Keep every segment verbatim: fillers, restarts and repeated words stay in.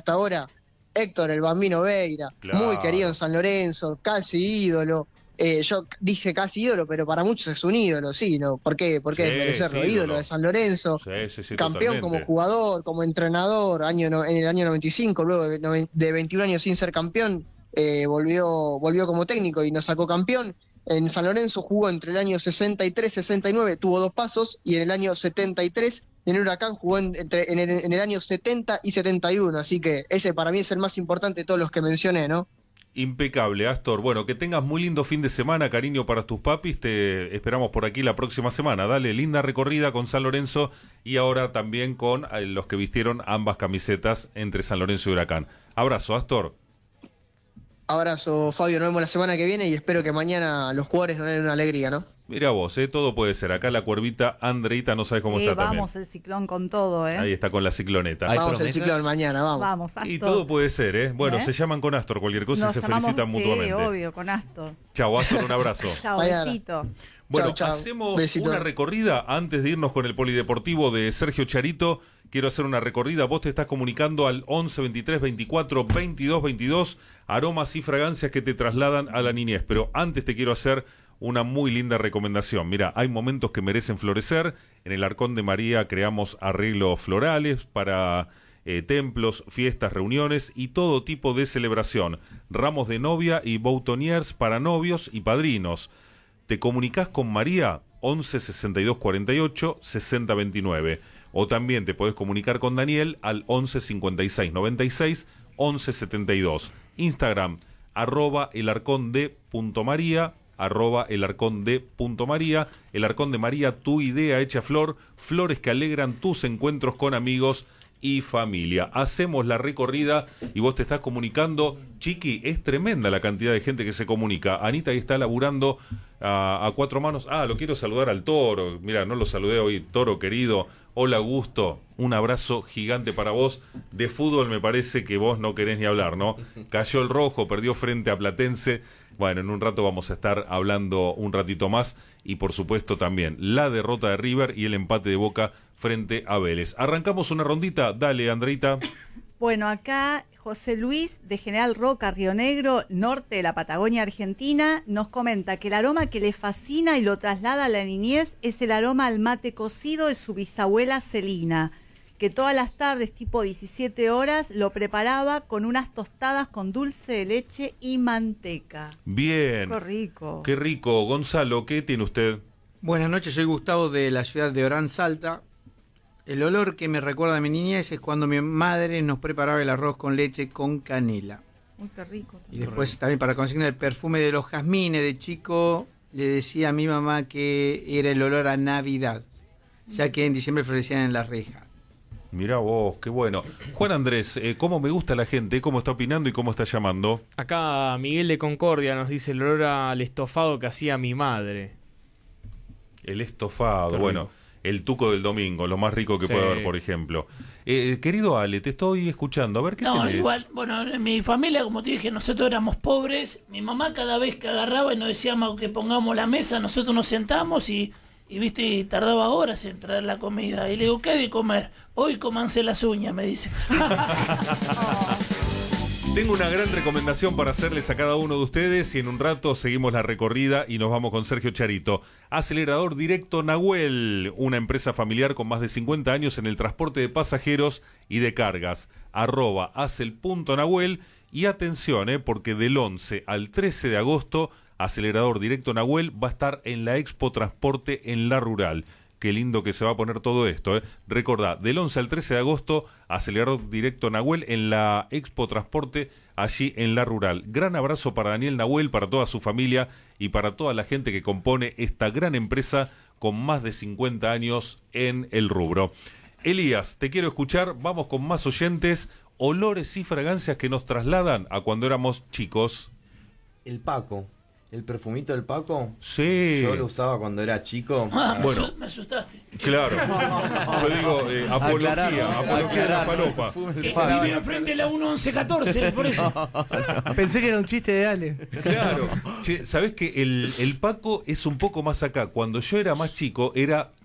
hasta ahora, Héctor el Bambino Veira, Claro. muy querido en San Lorenzo, casi ídolo. Eh, yo dije casi ídolo, pero para muchos es un ídolo, sí, ¿no? ¿Por qué? ¿Por qué Sí, desmerecerlo? sí, ídolo ídolo. de San Lorenzo, Sí, sí, sí, campeón totalmente. como jugador, como entrenador, año no, en el año noventa y cinco, luego de, noven- de veintiún años sin ser campeón, eh, volvió, volvió como técnico y nos sacó campeón. En San Lorenzo jugó entre el año sesenta y tres y sesenta y nueve, tuvo dos pasos, y en el año setenta y tres en Huracán jugó en, entre, en, el, en el año setenta y setenta y uno, así que ese para mí es el más importante de todos los que mencioné, ¿no? Impecable, Astor. Bueno, que tengas muy lindo fin de semana, cariño para tus papis. Te esperamos por aquí la próxima semana. Dale, linda recorrida con San Lorenzo y ahora también con eh, los que vistieron ambas camisetas entre San Lorenzo y Huracán. Abrazo, Astor. Abrazo, Fabio, nos vemos la semana que viene y espero que mañana los jugadores nos den una alegría, ¿no? Mira vos, eh, todo puede ser. Acá la cuervita Andreita no sabes cómo Sí, está vamos, también. el ciclón con todo, ¿eh? Ahí está con la cicloneta. Ay, Vamos al promesa. ciclón mañana, vamos. Vamos, Astor. Y todo puede ser, ¿eh? Bueno, ¿Eh? se llaman con Astor cualquier cosa Nos y se llamamos, felicitan sí, mutuamente. obvio, con Astor. Chau, Astor, un abrazo. Chao, Mañana. besito. Bueno, Chau, chau. hacemos Besito. una recorrida antes de irnos con el polideportivo de Sergio Charito. Quiero hacer una recorrida. Vos te estás comunicando al once, veintitrés, veinticuatro, veintidós, veintidós. Aromas y fragancias que te trasladan a la niñez. Pero antes te quiero hacer una muy linda recomendación. Mira, hay momentos que merecen florecer. En el Arcón de María creamos arreglos florales para eh, templos, fiestas, reuniones y todo tipo de celebración. Ramos de novia y boutoniers para novios y padrinos. Te comunicás con María once, sesenta y dos, cuarenta y ocho, sesenta, veintinueve. O también te podés comunicar con Daniel al once, cincuenta y seis, noventa y seis, once, setenta y dos. Instagram, arroba elarconde.maría, arroba elarconde.maría. El Arcón de María, tu idea hecha flor, flores que alegran tus encuentros con amigos y familia. Hacemos la recorrida y vos te estás comunicando. Chiqui, es tremenda la cantidad de gente que se comunica. Anita ahí está laburando a, a cuatro manos. Ah, lo quiero saludar al Toro. Mira, no lo saludé hoy. Toro querido, hola Gusto, un abrazo gigante para vos. De fútbol me parece que vos no querés ni hablar, ¿no? Cayó el Rojo, perdió frente a Platense. Bueno, en un rato vamos a estar hablando un ratito más y por supuesto también la derrota de River y el empate de Boca frente a Vélez. Arrancamos una rondita, dale Andreita. Bueno, acá José Luis de General Roca, Río Negro, norte de la Patagonia Argentina, nos comenta que el aroma que le fascina y lo traslada a la niñez es el aroma al mate cocido de su bisabuela Celina, que todas las tardes, tipo diecisiete horas, lo preparaba con unas tostadas con dulce de leche y manteca. Bien. Qué rico. Qué rico. Gonzalo, ¿qué tiene usted? Buenas noches, soy Gustavo de la ciudad de Orán, Salta. El olor que me recuerda a mi niñez es cuando mi madre nos preparaba el arroz con leche con canela. Uy, qué rico. Y después también para consignar el perfume de los jazmines de chico, le decía a mi mamá que era el olor a Navidad, ya que en diciembre florecían en la reja. Mirá vos, qué bueno. Juan Andrés, eh, ¿cómo me gusta la gente? ¿Cómo está opinando y cómo está llamando? Acá Miguel de Concordia nos dice el olor al estofado que hacía mi madre. El estofado, Qué rico. bueno, el tuco del domingo, lo más rico que Sí. puede haber, por ejemplo. Eh, querido Ale, te estoy escuchando. A ver, ¿qué No, tenés? igual, bueno, en mi familia, como te dije, nosotros éramos pobres. Mi mamá cada vez que agarraba y nos decíamos que pongamos la mesa, nosotros nos sentamos y, y viste, y tardaba horas en traer la comida. Y le digo, ¿qué hay de comer? Hoy cómanse las uñas, me dice. Tengo una gran recomendación para hacerles a cada uno de ustedes y en un rato seguimos la recorrida y nos vamos con Sergio Charito. Acelerador Directo Nahuel, una empresa familiar con más de cincuenta años en el transporte de pasajeros y de cargas. Arroba acel.nahuel y atención, eh, porque del once al trece de agosto Acelerador Directo Nahuel va a estar en la Expo Transporte en La Rural. Qué lindo que se va a poner todo esto, ¿eh? Recordá, del once al trece de agosto, Acelerador Directo Nahuel en la Expo Transporte, allí en La Rural. Gran abrazo para Daniel Nahuel, para toda su familia y para toda la gente que compone esta gran empresa con más de cincuenta años en el rubro. Elías, te quiero escuchar, vamos con más oyentes, olores y fragancias que nos trasladan a cuando éramos chicos. El Paco. ¿El perfumito del Paco? Sí. Yo lo usaba cuando era chico. Ah, me, Bueno. asu- me asustaste. Claro. Yo digo, eh, apología, Aclarar, apología de la aclarar, falopa. perfume del Eh, Paco. Vive enfrente de la uno once catorce, por eso. Pensé que era un chiste de Ale. Claro. Che, ¿sabés que el, el Paco es un poco más acá? Cuando yo era más chico, era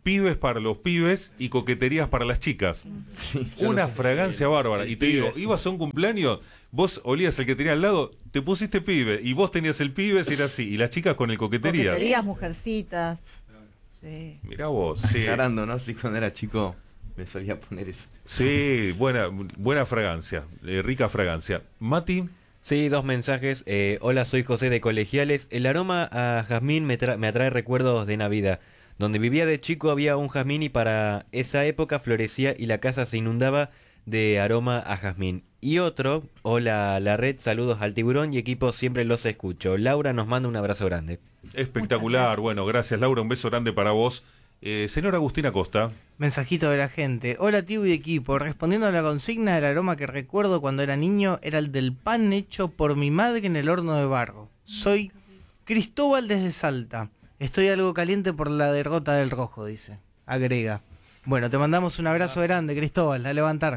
pibes para los pibes y coqueterías para las chicas. Sí, Una yo no sé. fragancia bárbara. Y te digo, Pibes. ibas a un cumpleaños, vos olías el que tenía al lado, te pusiste pibe, y vos tenías el pibe, si era así, y las chicas con el coquetería. Coqueterías, mujercitas. Sí. Mirá vos, sí. Aclarando, ¿no? Sí, cuando era chico me solía poner eso. Sí, buena, buena fragancia, eh, rica fragancia. Mati, Sí, dos mensajes. Eh, hola, soy José de Colegiales. El aroma a jazmín me, tra- me atrae recuerdos de Navidad. Donde vivía de chico había un jazmín y para esa época florecía y la casa se inundaba de aroma a jazmín. Y otro, hola la red, saludos al tiburón y equipo, siempre los escucho. Laura nos manda un abrazo grande. espectacular. Bueno, gracias Laura, un beso grande para vos. Eh, señora Agustina Costa. Mensajito de la gente. Hola, tío y equipo. Respondiendo a la consigna, el aroma que recuerdo cuando era niño era el del pan hecho por mi madre en el horno de barro. Soy Cristóbal desde Salta. Estoy algo caliente por la derrota del Rojo, dice. Agrega. Bueno, te mandamos un abrazo grande, Cristóbal. A levantar.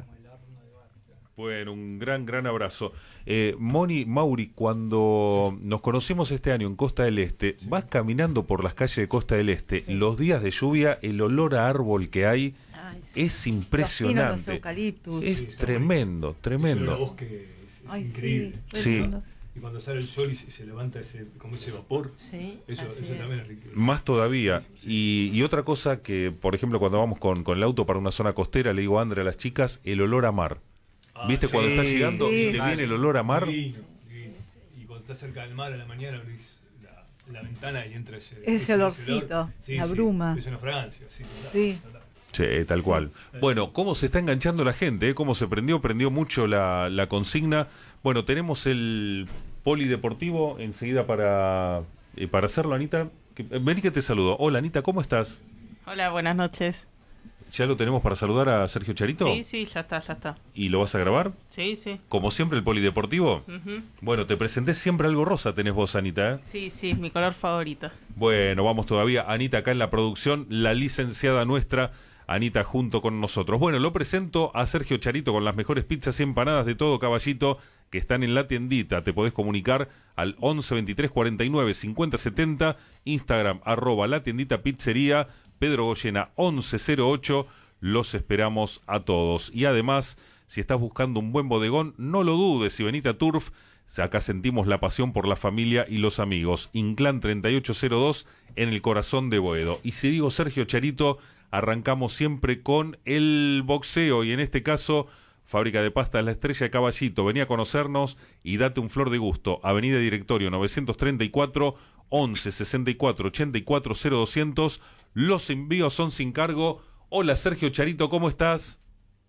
Bueno, un gran, gran abrazo. Eh, Moni, Mauri, cuando nos conocimos este año en Costa del Este, vas caminando por las calles de Costa del Este, Sí. los días de lluvia, el olor a árbol que hay Ay, sí. es Los pinos, los impresionante. eucaliptus. Es Sí, está tremendo, El tremendo. bosque es, es Ay, increíble. sí, re Sí. lindo. Y cuando sale el sol y se, se levanta ese, como ese vapor, Sí, eso, así eso es. también es rico. Más todavía. Y, y otra cosa que, por ejemplo, cuando vamos con, con el auto para una zona costera, le digo a André a las chicas, el olor a mar. Ah, ¿Viste? sí. Cuando estás llegando Sí. y te viene el olor a mar. Divino, divino. Y cuando estás cerca del mar a la mañana abrís la, la ventana y entra ese, Ese olorcito, olor. Sí, la sí, bruma. Es una fragancia, sí. total, Sí. total. Sí, tal cual. Bueno, ¿cómo se está enganchando la gente? ¿Eh? ¿Cómo se prendió? Prendió mucho la, la consigna. Bueno, tenemos el polideportivo enseguida para, eh, para hacerlo, Anita. Que, eh, vení que te saludo. Hola, Anita, ¿cómo estás? Hola, buenas noches. ¿Ya lo tenemos para saludar a Sergio Charito? Sí, sí, ya está, ya está. ¿Y lo vas a grabar? Sí, sí. Como siempre, el polideportivo. Ujú. Bueno, te presenté siempre algo rosa, tenés vos, Anita. ¿Eh? Sí, sí, es mi color favorito. Bueno, vamos todavía. Anita acá en la producción, la licenciada nuestra, Anita junto con nosotros. Bueno, lo presento a Sergio Charito con las mejores pizzas y empanadas de todo Caballito que están en la tiendita. Te podés comunicar al once veintitrés cuarenta y nueve cincuenta setenta, Instagram arroba la tiendita pizzería, Pedro Goyena once cero ocho. Los esperamos a todos. Y además, si estás buscando un buen bodegón, no lo dudes, y venite a Turf. Acá sentimos la pasión por la familia y los amigos. Inclán treinta y ocho cero dos en el corazón de Boedo. Y si digo Sergio Charito, arrancamos siempre con el boxeo. Y en este caso, Fábrica de Pastas La Estrella de Caballito. Vení a conocernos y date un flor de gusto. Avenida Directorio novecientos treinta y cuatro, once sesenta y cuatro ochenta y cuatro cero doscientos. Los envíos son sin cargo. Hola Sergio Charito, ¿cómo estás?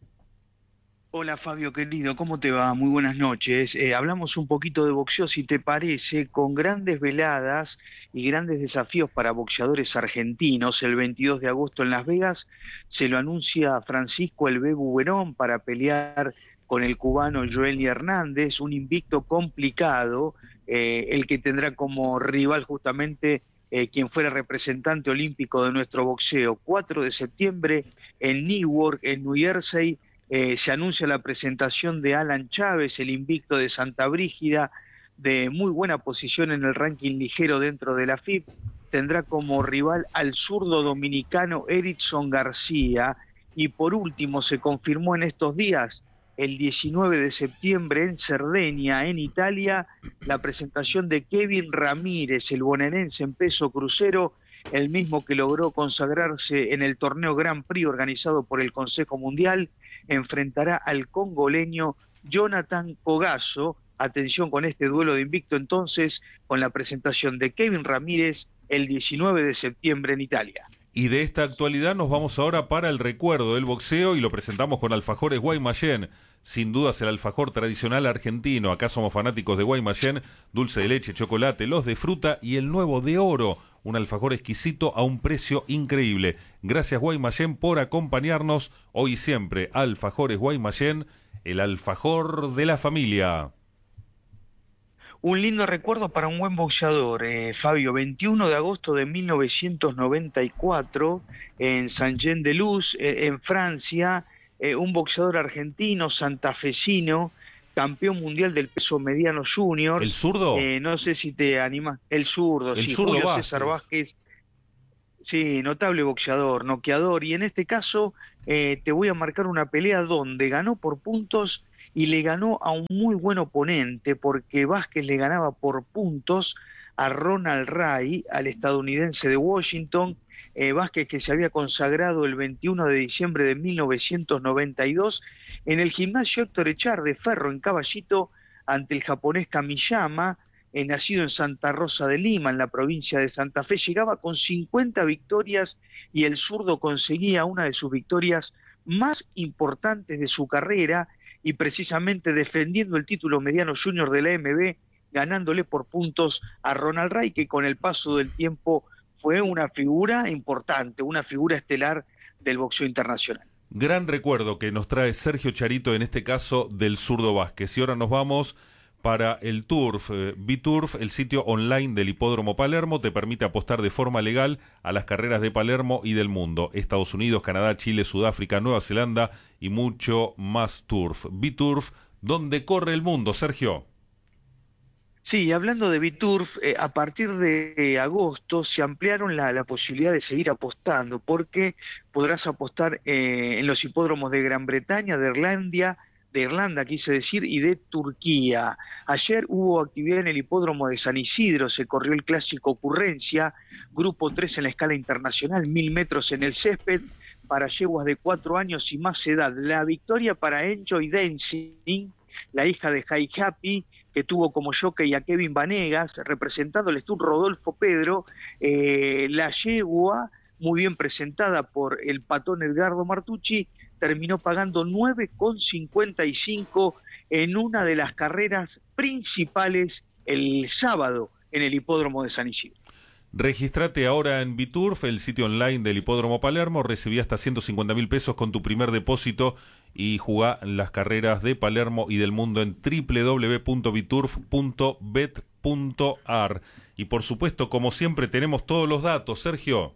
Hola Fabio querido, ¿cómo te va? Muy buenas noches. Eh, hablamos un poquito de boxeo, si te parece, con grandes veladas y grandes desafíos para boxeadores argentinos. El veintidós de agosto en Las Vegas se lo anuncia Francisco El Bebu Verón para pelear con el cubano Joely Hernández, un invicto complicado, eh, el que tendrá como rival justamente eh, quien fuera representante olímpico de nuestro boxeo. cuatro de septiembre en Newark, en New Jersey. Eh, se anuncia la presentación de Alan Chávez, el invicto de Santa Brígida, de muy buena posición en el ranking ligero dentro de la F I B. Tendrá como rival al zurdo dominicano Erickson García. Y por último, se confirmó en estos días, el diecinueve de septiembre en Cerdeña, en Italia, la presentación de Kevin Ramírez, el bonaerense en peso crucero, el mismo que logró consagrarse en el torneo Grand Prix organizado por el Consejo Mundial. Enfrentará al congoleño Jonathan Cogazo. Atención con este duelo de invicto entonces, con la presentación de Kevin Ramírez el diecinueve de septiembre en Italia. Y de esta actualidad nos vamos ahora para el recuerdo del boxeo y lo presentamos con Alfajores Guaymallén. Sin dudas el alfajor tradicional argentino. Acá somos fanáticos de Guaymallén, dulce de leche, chocolate, los de fruta y el nuevo de oro. Un alfajor exquisito a un precio increíble. Gracias Guaymallén por acompañarnos hoy y siempre. Alfajores Guaymallén, el alfajor de la familia. Un lindo recuerdo para un buen boxeador, eh, Fabio. veintiuno de agosto de mil novecientos noventa y cuatro, en Saint-Jean-de-Luz, eh, en Francia, eh, un boxeador argentino, santafesino, campeón mundial del peso mediano junior. ¿El zurdo? Eh, no sé si te animas. El zurdo, El sí, zurdo Julio Vázquez. César Vázquez. Sí, notable boxeador, noqueador, y en este caso eh, te voy a marcar una pelea donde ganó por puntos y le ganó a un muy buen oponente, porque Vázquez le ganaba por puntos a Ronald Ray, al estadounidense de Washington. eh, Vázquez, que se había consagrado el veintiuno de diciembre de mil novecientos noventa y dos en el gimnasio Héctor Echar de Ferro en Caballito ante el japonés Kamiyama, eh, nacido en Santa Rosa de Lima, en la provincia de Santa Fe. Llegaba con cincuenta victorias y el zurdo conseguía una de sus victorias más importantes de su carrera, y precisamente defendiendo el título mediano junior de la A M B, ganándole por puntos a Ronald Ray, que con el paso del tiempo fue una figura importante, una figura estelar del boxeo internacional. Gran recuerdo que nos trae Sergio Charito, en este caso del zurdo Vázquez. Y ahora nos vamos para el Turf. Eh, B-Turf, el sitio online del Hipódromo Palermo, te permite apostar de forma legal a las carreras de Palermo y del mundo. Estados Unidos, Canadá, Chile, Sudáfrica, Nueva Zelanda y mucho más Turf. B-Turf, donde corre el mundo, Sergio. Sí, hablando de B-Turf, eh, a partir de eh, agosto se ampliaron la, la posibilidad de seguir apostando, porque podrás apostar eh, en los hipódromos de Gran Bretaña, de Irlanda, de Irlanda quise decir, y de Turquía. Ayer hubo actividad en el hipódromo de San Isidro, se corrió el clásico Ocurrencia, grupo tres en la escala internacional, mil metros en el césped, para yeguas de cuatro años y más edad. La victoria para Enjoy Dancing, la hija de High Happy, que tuvo como jockey a Kevin Vanegas, representando el Stud Rodolfo Pedro. Eh, la yegua, muy bien presentada por el patón Edgardo Martucci, terminó pagando nueve con cincuenta y cinco en una de las carreras principales el sábado en el hipódromo de San Isidro. Regístrate ahora en B-Turf, el sitio online del Hipódromo Palermo. Recibí hasta ciento cincuenta mil pesos con tu primer depósito y jugá las carreras de Palermo y del mundo en doble u doble u doble u punto biturf punto bet punto ar. Y por supuesto, como siempre, tenemos todos los datos. Sergio.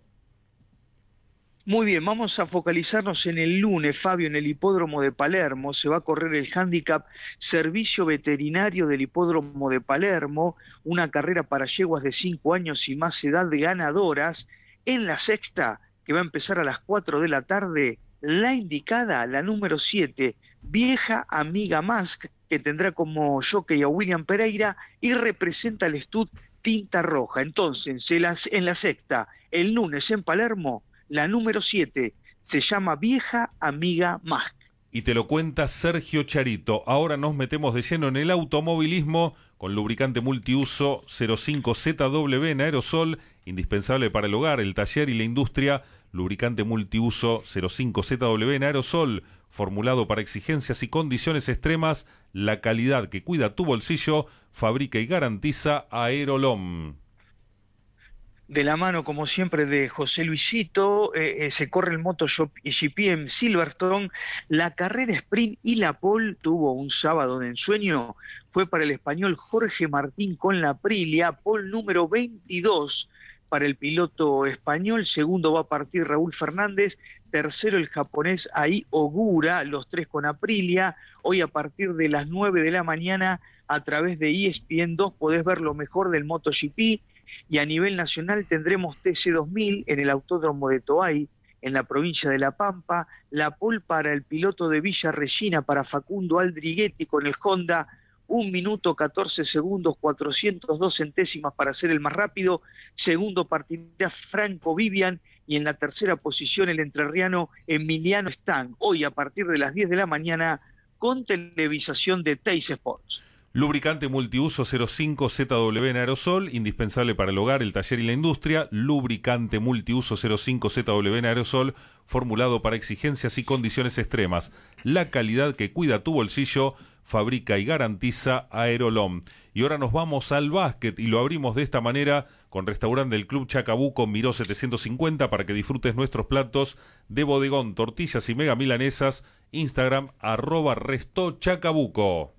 Muy bien, vamos a focalizarnos en el lunes, Fabio, en el hipódromo de Palermo. Se va a correr el handicap Servicio Veterinario del hipódromo de Palermo, una carrera para yeguas de cinco años y más edad de ganadoras. En la sexta, que va a empezar a las cuatro de la tarde, la indicada, la número siete, Vieja Amiga Mask, que tendrá como jockey a William Pereira y representa al Stud Tinta Roja. Entonces, en la, en la sexta, el lunes en Palermo, la número siete se llama Vieja Amiga Mask. Y te lo cuenta Sergio Charito. Ahora nos metemos de lleno en el automovilismo con lubricante multiuso cero cinco Z W en aerosol, indispensable para el hogar, el taller y la industria. Lubricante multiuso cero cinco Z W en aerosol, formulado para exigencias y condiciones extremas, la calidad que cuida tu bolsillo, fabrica y garantiza Aerolom. De la mano, como siempre, de José Luisito, eh, eh, se corre el MotoGP en Silverstone. La carrera sprint y la pole tuvo un sábado de ensueño. Fue para el español Jorge Martín con la Aprilia, pole número veintidós para el piloto español. Segundo va a partir Raúl Fernández. Tercero el japonés Ai Ogura, los tres con Aprilia. Hoy a partir de las nueve de la mañana a través de E S P N dos podés ver lo mejor del MotoGP. Y a nivel nacional tendremos T C dos mil en el Autódromo de Toay, en la provincia de La Pampa, la pole para el piloto de Villa Regina, para Facundo Aldriguetti con el Honda, un minuto catorce segundos, cuatrocientos dos centésimas para ser el más rápido. Segundo partirá Franco Vivian y en la tercera posición el entrerriano Emiliano Stang, hoy a partir de las diez de la mañana con televisación de Teis Sports. Lubricante multiuso cero cinco Z W en aerosol, indispensable para el hogar, el taller y la industria. Lubricante multiuso cero cinco Z W en aerosol, formulado para exigencias y condiciones extremas. La calidad que cuida tu bolsillo, fabrica y garantiza Aerolom. Y ahora nos vamos al básquet y lo abrimos de esta manera con restaurante del Club Chacabuco Miró setecientos cincuenta para que disfrutes nuestros platos de bodegón, tortillas y mega milanesas. Instagram arroba Resto Chacabuco.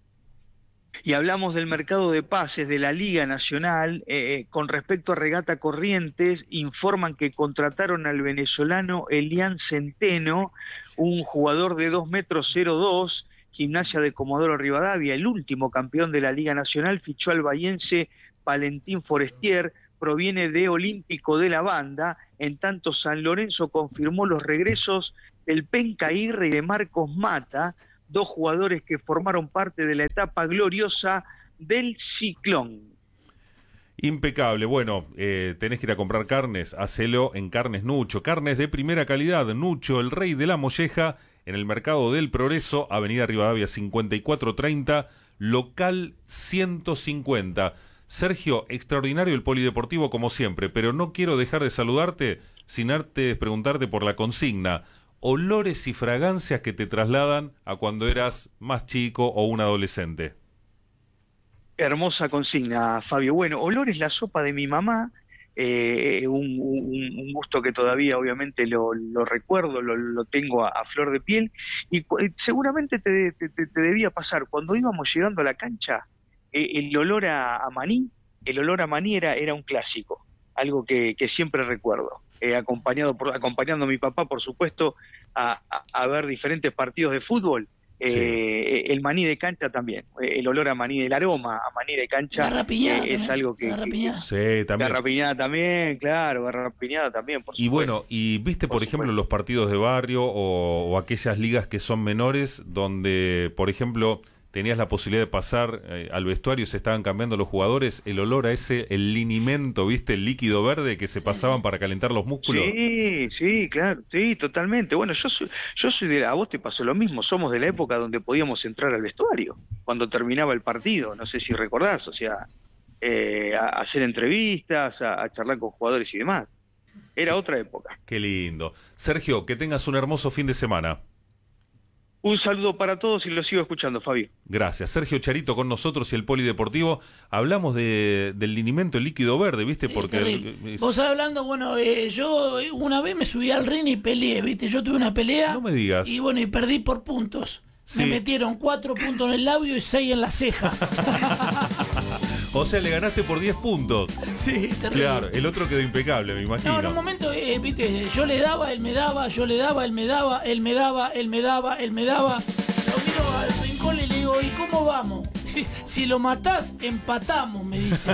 Y hablamos del mercado de pases de la Liga Nacional. Eh, con respecto a Regata Corrientes, informan que contrataron al venezolano Elian Centeno, un jugador de dos metros cero dos, Gimnasia de Comodoro Rivadavia, el último campeón de la Liga Nacional, fichó al bahiense Valentín Forestier proviene de Olímpico de la Banda. En tanto, San Lorenzo confirmó los regresos del Penca Aguirre y de Marcos Mata, dos jugadores que formaron parte de la etapa gloriosa del Ciclón. Impecable. Bueno, eh, tenés que ir a comprar carnes, hacelo en Carnes Nucho. Carnes de primera calidad. Nucho, el rey de la molleja, en el Mercado del Progreso, Avenida Rivadavia cincuenta y cuatro treinta, local ciento cincuenta. Sergio, extraordinario el polideportivo como siempre, pero no quiero dejar de saludarte sin antes preguntarte por la consigna. Olores y fragancias que te trasladan a cuando eras más chico o un adolescente. Hermosa consigna, Fabio. Bueno, olor es la sopa de mi mamá, eh, un, un, un gusto que todavía obviamente lo, lo recuerdo, lo, lo tengo a, a flor de piel, y eh, seguramente te, te, te debía pasar, cuando íbamos llegando a la cancha, eh, el olor a, a maní, el olor a maní era, era un clásico, algo que, que siempre recuerdo, eh, acompañado por, acompañando a mi papá, por supuesto, a, a, a ver diferentes partidos de fútbol. Eh, sí. El maní de cancha también, el olor a maní, el aroma a maní de cancha eh, es algo que... Garrapiñada. Sí, también. Garrapiñada también, claro, garrapiñada también, por supuesto. Y bueno, y viste, por, por ejemplo, los partidos de barrio o, o aquellas ligas que son menores, donde, por ejemplo, tenías la posibilidad de pasar eh, al vestuario, se estaban cambiando los jugadores, el olor a ese, el linimento, viste, el líquido verde que se pasaban para calentar los músculos. Sí, sí, claro, sí, totalmente. Bueno, yo soy, yo soy de, a vos te pasó lo mismo, somos de la época donde podíamos entrar al vestuario, cuando terminaba el partido, no sé si recordás, o sea, eh, a, a hacer entrevistas, a, a charlar con jugadores y demás. Era otra época. Qué lindo. Sergio, que tengas un hermoso fin de semana. Un saludo para todos y lo sigo escuchando, Fabio. Gracias. Sergio Charito con nosotros y el Polideportivo. Hablamos de, del linimento, el líquido verde, ¿viste? Sí, porque el, es... Vos hablando, bueno, eh, yo una vez me subí al ring y peleé, ¿viste? Yo tuve una pelea. No me digas. Y bueno, y perdí por puntos. Sí. Me metieron cuatro puntos en el labio y seis en la ceja. O sea, le ganaste por diez puntos. Sí, terrible. Claro, el otro quedó impecable, me imagino. No, en un momento, eh, viste, yo le daba, él me daba, yo le daba, él me daba, él me daba, él me daba, él me daba. Lo miro al rincón y le digo, ¿y cómo vamos? Si lo matás, empatamos, me dice.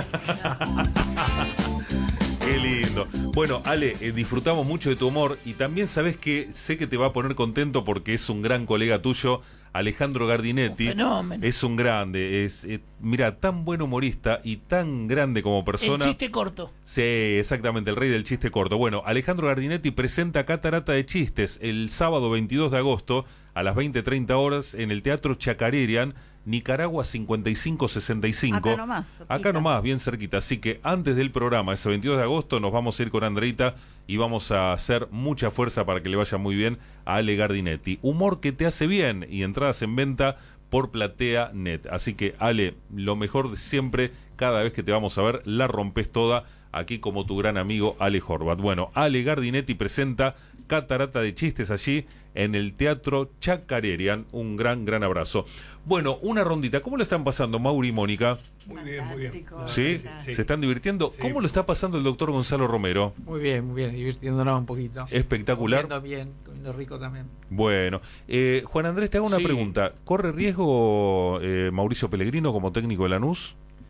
Qué lindo. Bueno, Ale, eh, disfrutamos mucho de tu humor y también sabes que sé que te va a poner contento porque es un gran colega tuyo, Alejandro Gardinetti. Un fenómeno. Es un grande, es, eh, mira, tan buen humorista y tan grande como persona. El chiste corto. Sí, exactamente, el rey del chiste corto. Bueno, Alejandro Gardinetti presenta Catarata de Chistes el sábado veintidós de agosto a las veinte treinta horas en el Teatro Chacarerian, Nicaragua cincuenta y cinco sesenta y cinco. Acá nomás. Acá nomás, bien cerquita. Así que antes del programa, ese veintidós de agosto, nos vamos a ir con Andreita y vamos a hacer mucha fuerza para que le vaya muy bien a Ale Gardinetti. Humor que te hace bien y entradas en venta por Platea punto net. Así que, Ale, lo mejor de siempre, cada vez que te vamos a ver, la rompes toda, aquí como tu gran amigo Ale Horvat. Bueno, Ale Gardinetti presenta Catarata de Chistes allí en el Teatro Chacarerian. Un gran, gran abrazo. Bueno, una rondita. ¿Cómo lo están pasando Mauri y Mónica? Muy bien, muy bien. ¿Sí? Sí. ¿Se están divirtiendo? Sí. ¿Cómo lo está pasando el doctor Gonzalo Romero? Muy bien, muy bien, divirtiéndonos un poquito. Espectacular. Comiendo bien, comiendo rico también. Bueno, eh, Juan Andrés, te hago una Sí. pregunta. ¿Corre riesgo eh, Mauricio Pellegrino como técnico de Lanús?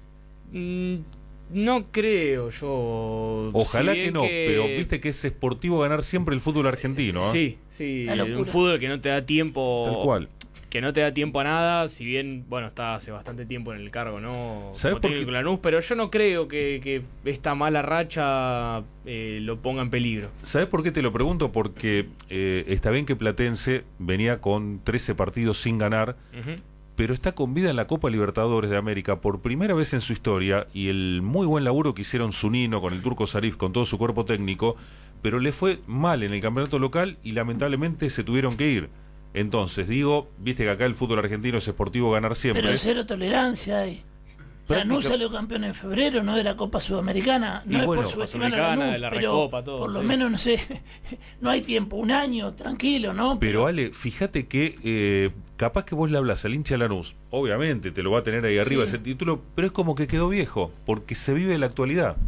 Mm, no creo yo. Ojalá Si que bien no, pero viste que es esportivo ganar siempre el fútbol argentino. ¿eh? Sí, sí, Una locura. un fútbol que no te da tiempo. Tal cual. Que no te da tiempo a nada, si bien, bueno, está hace bastante tiempo en el cargo, ¿no? ¿Sabes Como por técnico qué? de Lanús, pero yo no creo que, que esta mala racha eh, lo ponga en peligro. ¿Sabes por qué te lo pregunto? Porque eh, está bien que Platense venía con trece partidos sin ganar, Ujú. pero está con vida en la Copa Libertadores de América por primera vez en su historia, y el muy buen laburo que hicieron Zunino con el Turco Sarif, con todo su cuerpo técnico, pero le fue mal en el campeonato local y lamentablemente se tuvieron que ir. Entonces, digo, viste que acá el fútbol argentino es esportivo ganar siempre. Pero cero tolerancia hay. Lanús Práctica- salió campeón en febrero, no de la Copa Sudamericana. Y No es bueno, por subestimar a Sudamericana, Lanús, de la pero Recopa, todo, por lo sí. menos, no sé, no hay tiempo, un año, tranquilo, ¿no? Pero Ale, fíjate que eh, capaz que vos le hablas al hincha de Lanús, obviamente te lo va a tener ahí arriba Sí. ese título, pero es como que quedó viejo, porque se vive la actualidad.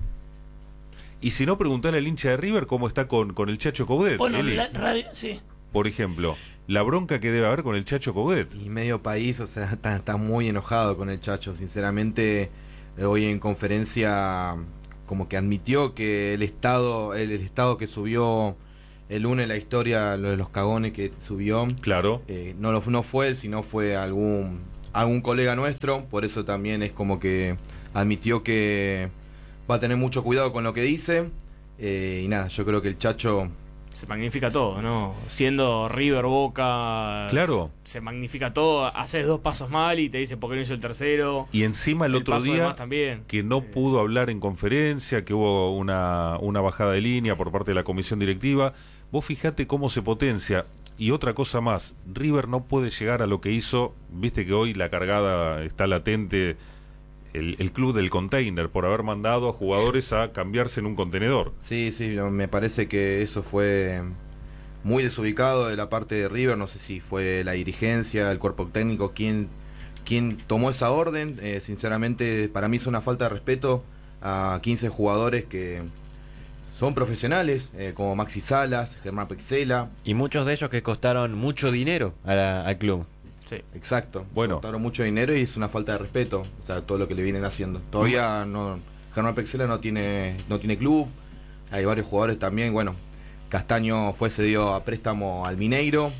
Y si no, preguntale al hincha de River cómo está con, con el Chacho Coudet, Bueno, Eli. la radio, sí. Por ejemplo, la bronca que debe haber con el Chacho Coudet. Y medio país, o sea, está, está muy enojado con el Chacho. Sinceramente, eh, hoy en conferencia como que admitió que el estado, el, el estado que subió el lunes la historia, lo de los cagones que subió, claro, eh, no, lo, no fue él, sino fue algún, algún colega nuestro, por eso también es como que admitió que va a tener mucho cuidado con lo que dice, eh, y nada, yo creo que el Chacho... Se magnifica todo, ¿no? Siendo River, Boca... Claro. Se magnifica todo, haces dos pasos mal y te dice por qué no hizo el tercero. Y encima el, el otro día, también. que no pudo hablar en conferencia, que hubo una, una bajada de línea por parte de la comisión directiva. Vos fijate cómo se potencia. Y otra cosa más, River no puede llegar a lo que hizo, viste que hoy la cargada está latente... El, el club del container, por haber mandado a jugadores a cambiarse en un contenedor. Sí, sí, me parece que eso fue muy desubicado de la parte de River. No sé si fue la dirigencia, el cuerpo técnico quien, quien tomó esa orden. Eh, sinceramente, para mí es una falta de respeto a quince jugadores que son profesionales, eh, como Maxi Salas, Germán Pexela. Y muchos de ellos que costaron mucho dinero a la, al club. Sí. Exacto. Bueno. Costaron mucho dinero y es una falta de respeto, o sea, todo lo que le vienen haciendo. Todavía no, Germán Pexela no tiene, no tiene club. Hay varios jugadores también. Bueno, Castaño fue cedido a préstamo al Mineiro.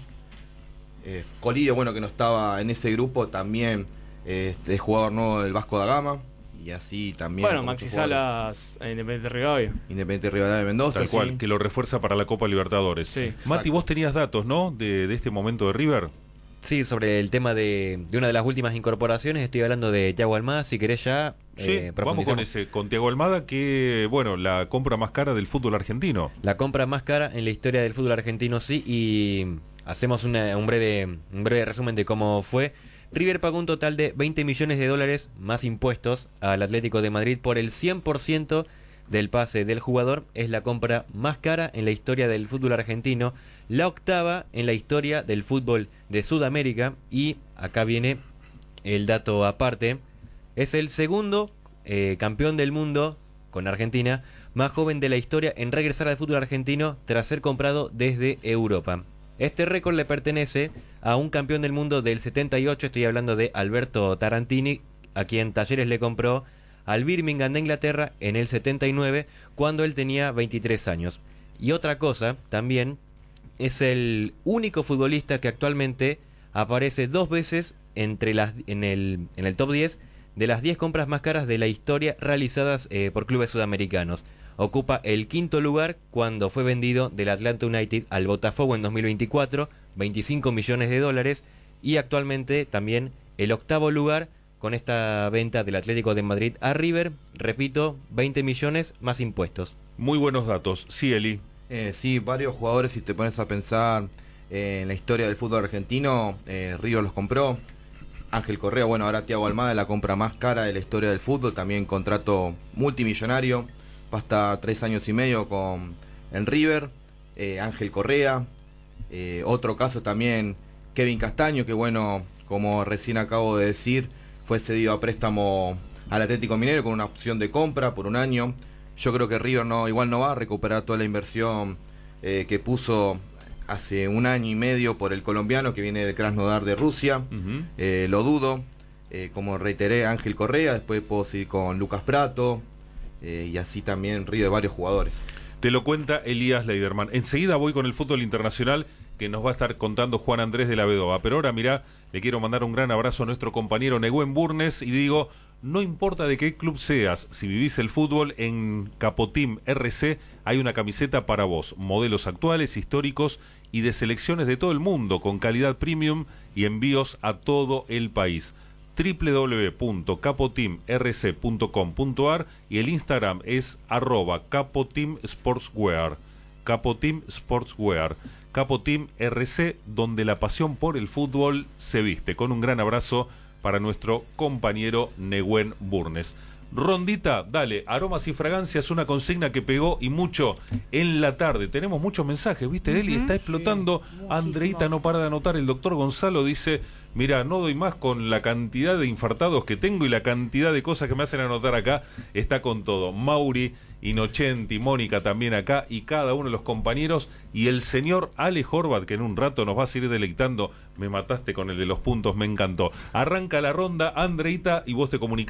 Eh, Colidio, bueno, que no estaba en ese grupo, también eh, es jugador nuevo del Vasco da Gama. Y así también. Bueno, Maxi Salas, Independiente Rivadavia. Independiente Rivadavia de Mendoza. Tal cual, sí. que lo refuerza para la Copa Libertadores. Sí, Mati, exacto. vos tenías datos, ¿no? De, de este momento de River. Sí, sobre el tema de, de una de las últimas incorporaciones, estoy hablando de Thiago Almada, si querés ya Sí, eh, vamos con ese, con Thiago Almada, que, bueno, la compra más cara del fútbol argentino. La compra más cara en la historia del fútbol argentino, sí, y hacemos una, un, breve, un breve resumen de cómo fue. River pagó un total de veinte millones de dólares más impuestos al Atlético de Madrid por el cien por ciento del pase del jugador. Es la compra más cara en la historia del fútbol argentino, la octava en la historia del fútbol de Sudamérica, y acá viene el dato aparte, es el segundo eh, campeón del mundo con Argentina más joven de la historia en regresar al fútbol argentino tras ser comprado desde Europa. Este récord le pertenece a un campeón del mundo del setenta y ocho, estoy hablando de Alberto Tarantini, a quien Talleres le compró al Birmingham de Inglaterra en el setenta y nueve, cuando él tenía veintitrés años. Y otra cosa, también, es el único futbolista que actualmente aparece dos veces entre las, en, el, en el top diez de las diez compras más caras de la historia realizadas eh, por clubes sudamericanos. Ocupa el quinto lugar cuando fue vendido del Atlanta United al Botafogo en dos mil veinticuatro, veinticinco millones de dólares, y actualmente también el octavo lugar con esta venta del Atlético de Madrid a River, repito, veinte millones más impuestos. Muy buenos datos. Sí, Eli. Eh, sí, varios jugadores, si te pones a pensar eh, en la historia del fútbol argentino, eh, River los compró. Ángel Correa, bueno, ahora Thiago Almada, la compra más cara de la historia del fútbol, también contrato multimillonario, hasta tres años y medio con en River. eh, Ángel Correa, eh, otro caso también, Kevin Castaño, que bueno, como recién acabo de decir, fue cedido a préstamo al Atlético Mineiro con una opción de compra por un año. Yo creo que River no, igual no va a recuperar toda la inversión eh, que puso hace un año y medio por el colombiano que viene del Krasnodar de Rusia. Uh-huh. Eh, lo dudo. Eh, como reiteré, Ángel Correa, después puedo seguir con Lucas Prato, eh, y así también River varios jugadores. Te lo cuenta Elías Leiderman. Enseguida voy con el fútbol internacional, que nos va a estar contando Juan Andrés de la Vedova. Pero ahora, mirá, le quiero mandar un gran abrazo a nuestro compañero Nehuen Burnes y digo, no importa de qué club seas, si vivís el fútbol, en Capoteam R C hay una camiseta para vos. Modelos actuales, históricos y de selecciones de todo el mundo, con calidad premium y envíos a todo el país. doble u doble u doble u punto capoteam r c punto com punto a r y el Instagram es arroba Capoteam Sportswear. Capoteam Sportswear. Capoteam R C, donde la pasión por el fútbol se viste. Con un gran abrazo para nuestro compañero Nehuen Burnes. Rondita, dale, aromas y fragancias, una consigna que pegó y mucho en la tarde. Tenemos muchos mensajes, ¿viste, uh-huh, Eli? Está explotando. Sí, Andreita no para de anotar. El doctor Gonzalo dice, mira, no doy más con la cantidad de infartados que tengo y la cantidad de cosas que me hacen anotar acá. Está con todo. Mauri, Inocenti, Mónica también acá y cada uno de los compañeros. Y el señor Ale Horvat, que en un rato nos va a seguir deleitando. Me mataste con el de los puntos, me encantó. Arranca la ronda, Andreita, y vos te comunicás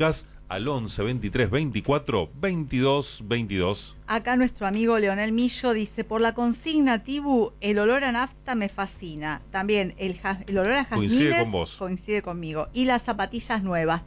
al once veintitrés veinticuatro veintidós veintidós. Acá nuestro amigo Leonel Millo dice, por la consigna Tibu, el olor a nafta me fascina. También el, ja- el olor a jazmines Coincide con vos. coincide conmigo. Y las zapatillas nuevas.